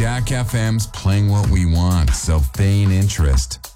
Jack FM's playing what we want, so feign interest.